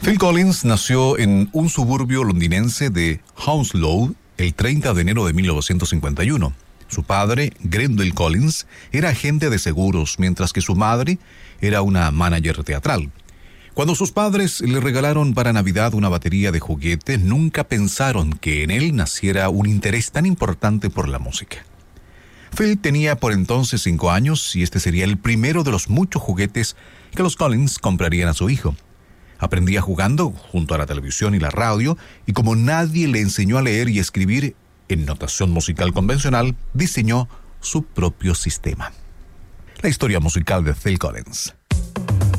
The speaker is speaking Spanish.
Phil Collins nació en un suburbio londinense de Hounslow el 30 de enero de 1951. Su padre, Grendel Collins, era agente de seguros, mientras que su madre era una manager teatral. Cuando sus padres le regalaron para Navidad una batería de juguetes, nunca pensaron que en él naciera un interés tan importante por la música. Phil tenía por entonces 5 años y este sería el primero de los muchos juguetes que los Collins comprarían a su hijo. Aprendía jugando junto a la televisión y la radio, y como nadie le enseñó a leer y escribir en notación musical convencional, diseñó su propio sistema. La historia musical de Phil Collins.